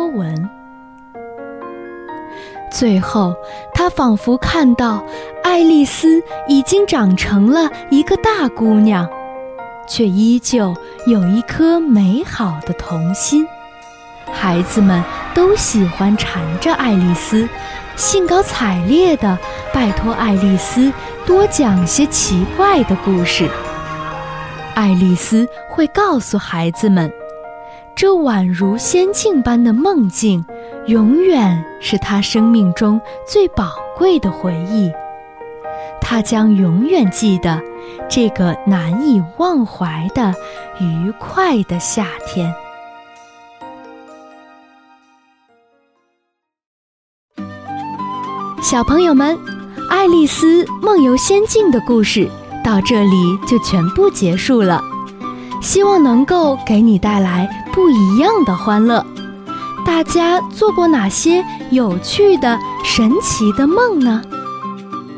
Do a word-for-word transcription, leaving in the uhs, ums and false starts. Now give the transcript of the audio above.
闻。最后，他仿佛看到爱丽丝已经长成了一个大姑娘，却依旧有一颗美好的童心。孩子们都喜欢缠着爱丽丝，兴高采烈地拜托爱丽丝多讲些奇怪的故事。爱丽丝会告诉孩子们，这宛如仙境般的梦境永远是她生命中最宝贵的回忆，她将永远记得这个难以忘怀的愉快的夏天。小朋友们，爱丽丝梦游仙境的故事到这里就全部结束了，希望能够给你带来不一样的欢乐。大家做过哪些有趣的、神奇的梦呢？